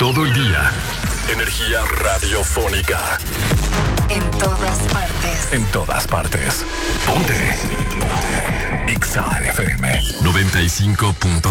todo el día. Energía radiofónica. En todas partes. En todas partes. Ponte. Exa FM 95.3.